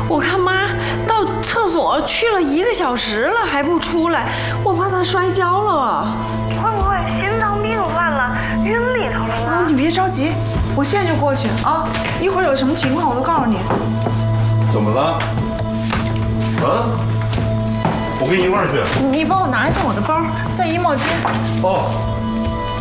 我看妈到厕所去了1个小时了还不出来，我怕她摔跤了。 会不会心脏病犯了，晕里头了呢？ 你别着急，我现在就过去啊！一会儿有什么情况我都告诉你。 怎么了？我跟你一块儿去。 你帮我拿一下我的包，在衣帽间。 哦。